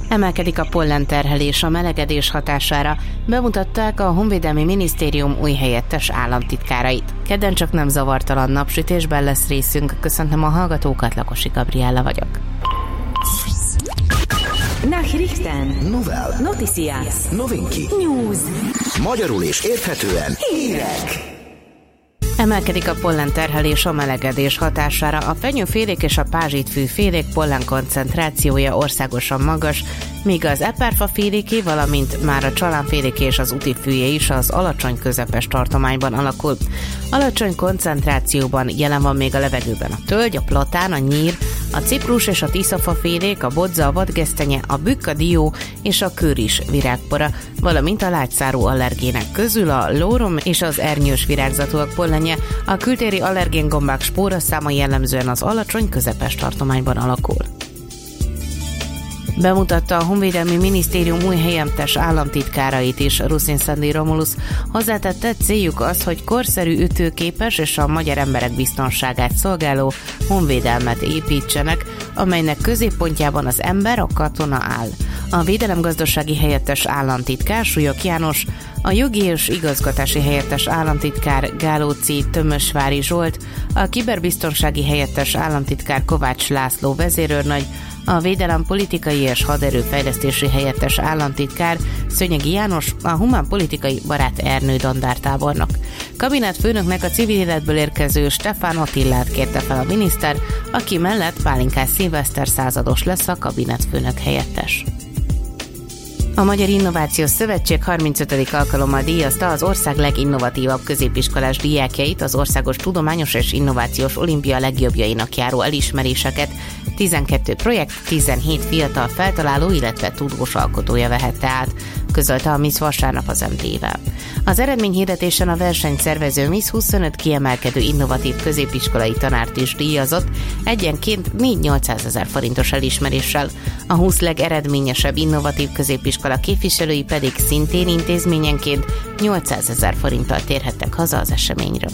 Emelkedik a pollenterhelés a melegedés hatására, bemutatták a Honvédelmi Minisztérium új helyettes államtitkárait. Kedden csak nem zavartalan napsütésben lesz részünk. Köszöntöm a hallgatókat, Lakosi Gabriella vagyok. Nachrichten. Novel. Noticias. Novinki. News. Magyarul és érthetően hírek. Emelkedik a pollenterhelés a melegedés hatására. A fenyőfélék és a pázsitfűfélék pollen koncentrációja országosan magas, míg az eperfaféléké, valamint már a csalánféléké és az utifűjé is az alacsony közepes tartományban alakul. Alacsony koncentrációban jelen van még a levegőben a tölgy, a platán, a nyír, a ciprus és a tiszafafélék, a bodza, a vadgesztenye, a bükk, a dió és a kőris virágpora, valamint a lágyszárú allergének közül a lórom és az ernyős virágzatúak pollenje. A kültéri allergéngombák spóraszáma jellemzően az alacsony közepes tartományban alakul. Bemutatta a Honvédelmi Minisztérium új helyettes államtitkárait is. Ruszin Szandi Romulusz hozzátette, céljuk az, hogy korszerű, ütőképes és a magyar emberek biztonságát szolgáló honvédelmet építsenek, amelynek középpontjában az ember, a katona áll. A védelemgazdasági helyettes államtitkár Súlyog János, a jogi és igazgatási helyettes államtitkár Gálóci Tömösvári Zsolt, a kiberbiztonsági helyettes államtitkár Kovács László vezérőrnagy, a védelem politikai és haderőfejlesztési helyettes államtitkár Szőnyegi János, a humánpolitikai Barát Ernő dandártábornok. Kabinetfőnöknek a civil életből érkező Stefán Attillát kérte fel a miniszter, aki mellett Pálinkás Szilveszter százados lesz a kabinetfőnök helyettes. A Magyar Innovációs Szövetség 35. alkalommal díjazta az ország leginnovatívabb középiskolás diákjait, az Országos Tudományos és Innovációs Olimpia legjobbjainak járó elismeréseket. 12 projekt, 17 fiatal feltaláló, illetve tudós alkotója vehette át, közölte a Miss vasárnap az MT-vel. Az eredményhirdetésen a versenyszervező Miss 25 kiemelkedő innovatív középiskolai tanárt is díjazott, egyenként 4-800 ezer forintos elismeréssel. A 20 legeredményesebb innovatív középiskola képviselői pedig szintén intézményenként 800 ezer forinttal térhettek haza az eseményről.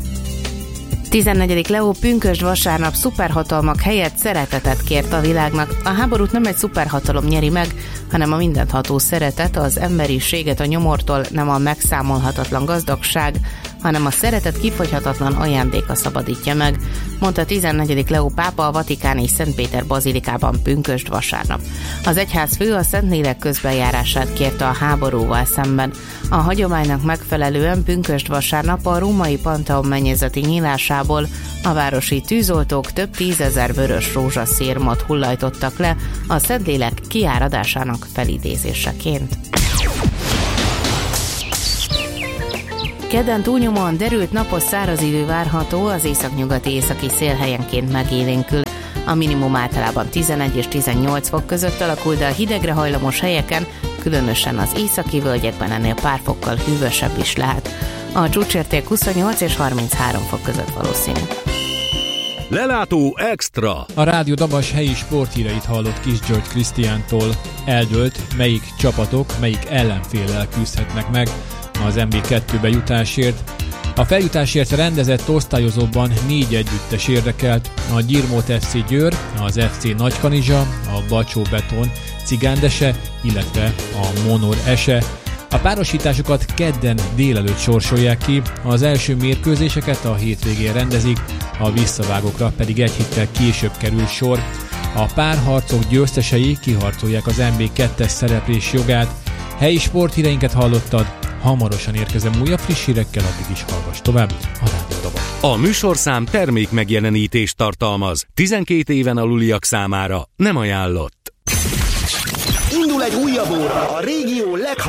14. Leó pünkösd vasárnap szuperhatalmak helyett szeretetet kért a világnak. A háborút nem egy szuperhatalom nyeri meg, hanem a mindentható szeretet, az emberiséget a nyomortól, nem a megszámolhatatlan gazdagság, hanem a szeretet kifogyhatatlan ajándéka szabadítja meg, mondta 14. Leó pápa a vatikáni Szent Péter bazilikában pünkösd vasárnap. Az egyházfő a Szentlélek közbenjárását kérte a háborúval szemben. A hagyománynak megfelelően pünkösd vasárnap a római Pantheon mennyezeti nyílásából a városi tűzoltók több 10 000 vörös rózsaszírmot hullajtottak le a Szentlélek kiáradásának felidézéseként. Kedden túlnyomóan derült napos száraz idő várható, az északnyugati északi szél helyenként megélénkül. A minimum általában 11 és 18 fok között alakul, de a hidegre hajlamos helyeken, különösen az északi völgyekben ennél pár fokkal hűvösebb is lehet. A csúcsérték 28 és 33 fok között valószínű. Lelátó extra! A Rádió Dabas helyi sporthíreit hallott Kis György Krisztiántól. Eldőlt, melyik csapatok, melyik ellenféllel küzdhetnek meg az MB2-be jutásért. A feljutásért rendezett osztályozóban 4 együttes érdekelt: a Gyirmót FC Győr, az FC Nagykanizsa, a Bacsó Beton Cigándese, illetve a Monor Ese. A párosításokat kedden délelőtt sorsolják ki, az első mérkőzéseket a hétvégén rendezik, a visszavágókra pedig egy héttel később kerül sor. A párharcok győztesei kiharcolják az MB2-es szereplés jogát. Helyi sporthíreinket hallottad, hamarosan érkezem újabb friss hírekkel, addig is hallgass tovább a Rádió Dabas. A műsorszám termék megjelenítést tartalmaz. 12 éven aluliak számára nem ajánlott. Indul egy újabb óra a régió